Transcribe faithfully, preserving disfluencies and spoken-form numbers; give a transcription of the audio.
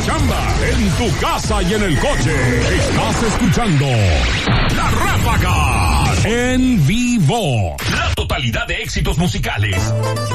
chamba, en tu casa y en el coche. Estás escuchando La Ráfaga en vivo. La totalidad de éxitos musicales.